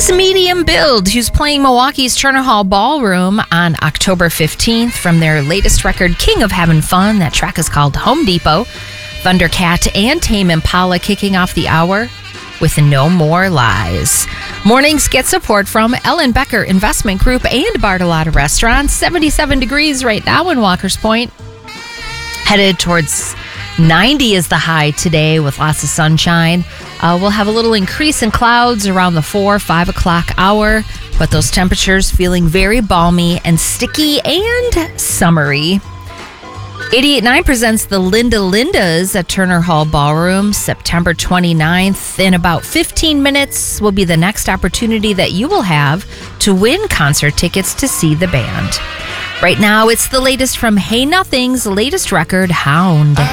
is Medium Build, who's playing Milwaukee's Turner Hall Ballroom on October 15th from their latest record, King of Having Fun. That track is called Home Depot. Thundercat and Tame Impala kicking off the hour with No More Lies. Mornings get support from Ellen Becker Investment Group and Bartolotta Restaurants. 77 degrees right now in Walker's Point. Headed towards 90 is the high today with lots of sunshine. We'll have a little increase in clouds around the 5 o'clock hour, but those temperatures feeling very balmy and sticky and summery. 88.9 presents the Linda Lindas at Turner Hall Ballroom, September 29th. In about 15 minutes will be the next opportunity that you will have to win concert tickets to see the band. Right now, it's the latest from Hey Nothing's latest record, Hound.